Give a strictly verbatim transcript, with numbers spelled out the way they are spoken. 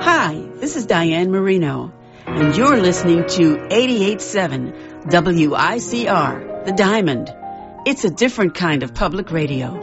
Hi, this is Diane Marino, and you're listening to eighty-eight point seven W I C R, The Diamond. It's a different kind of public radio.